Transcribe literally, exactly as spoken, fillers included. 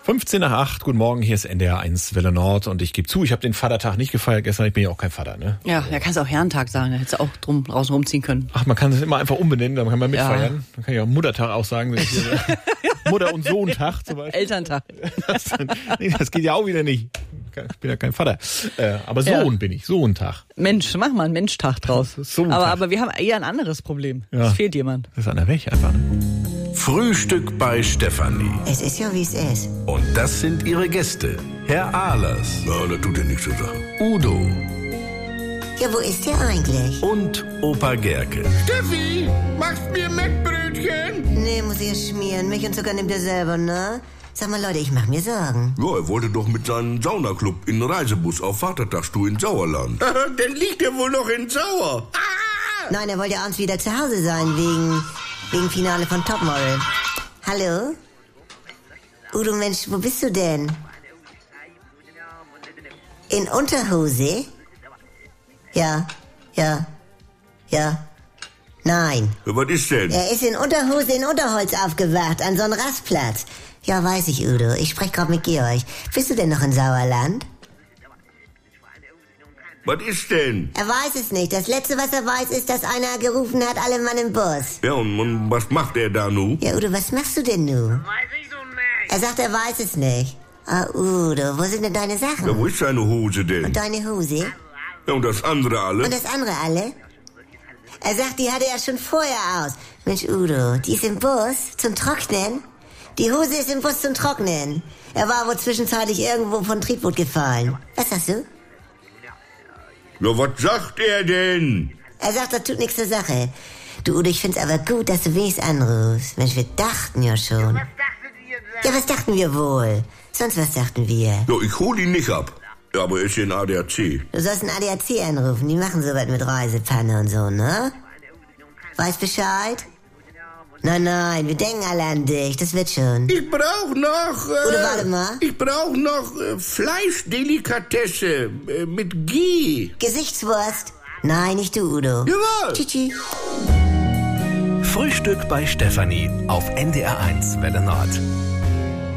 fünfzehn nach acht, guten Morgen, hier ist N D R eins Welle Nord und ich gebe zu, ich habe den Vatertag nicht gefeiert gestern, ich bin ja auch kein Vater, ne? Ja, ja, kannst du auch Herrentag sagen, da hättest du auch drum draußen rumziehen können. Ach, man kann es immer einfach umbenennen, dann kann man mitfeiern. Ja. Man kann ja auch Muttertag auch sagen, wenn ich hier Mutter- und Sohntag zum Beispiel. Elterntag. Das, nee, das geht ja auch wieder nicht. Ich bin ja kein Vater. Äh, aber Sohn Ja. bin ich, Sohntag. Mensch, mach mal einen Mensch-Tag draus. Sohntag. Aber, aber wir haben eher ein anderes Problem. Ja. Es fehlt jemand. Das ist an der Weg einfach. Ne? Frühstück bei Stefanie. Es ist ja, wie es ist. Und das sind ihre Gäste. Herr Ahlers. Ja, das tut ja nichts zur Sache. Udo Ja, wo ist der eigentlich? und Opa Gerke. Steffi, machst mir Mettbrötchen? Nee, muss ich erst schmieren. Milch und Zucker nimmt er selber, ne? Sag mal, Leute, ich mach mir Sorgen. Ja, er wollte doch mit seinem Saunaclub in den Reisebus auf Vatertagstuhl in Sauerland. Dann liegt er wohl noch in Sauer. Nein, er wollte abends wieder zu Hause sein, wegen, wegen Finale von Topmodel. Hallo? Udo, Mensch, wo bist du denn? In Unterhose? Ja, ja, ja. Nein. Ja, was ist denn? Er ist in Unterhose in Unterholz aufgewacht, an so einem Rastplatz. Ja, weiß ich, Udo. Ich sprech grad mit Georg. Bist du denn noch in Sauerland? Was ist denn? Er weiß es nicht. Das Letzte, was er weiß, ist, dass einer gerufen hat, alle Mann im Bus. Ja, und, und was macht er da nu? Ja, Udo, was machst du denn nu? Weiß ich so nicht. Er sagt, er weiß es nicht. Ah, Udo, wo sind denn deine Sachen? Ja, wo ist seine Hose denn? Und deine Hose? Ja, und das andere alle? Und das andere alle? Er sagt, die hatte er schon vorher aus. Mensch, Udo, die ist im Bus zum Trocknen? Die Hose ist im Bus zum Trocknen. Er war wohl zwischenzeitlich irgendwo von Triebboot gefallen. Was sagst du? Ja, was sagt er denn? Er sagt, das tut nichts zur Sache. Du, Udo, ich find's aber gut, dass du wenigstens anrufst. Mensch, wir dachten ja schon. Was dachtet ihr denn? Ja, was dachten wir wohl? Sonst was dachten wir? Ja, ich hol ihn nicht ab. Ja, aber er ist hier in A D A C. Du sollst einen A D A C anrufen, die machen sowas mit Reisepanne und so, ne? Weißt Bescheid? Nein, nein, wir denken alle an dich, das wird schon. Ich brauch noch... Äh, Oder warte mal. Ich brauch noch äh, Fleischdelikatesse äh, mit Ghee. Gesichtswurst? Nein, nicht du, Udo. Jawohl. Tschüssi. Frühstück bei Stefanie auf N D R eins Welle Nord.